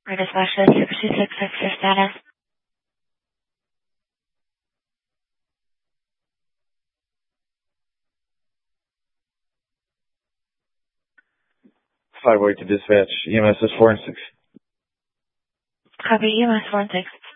We're dispatched 626 your status. Flyboy to dispatch, EMS is 4 and 6. Copy, EMS 4 and 6.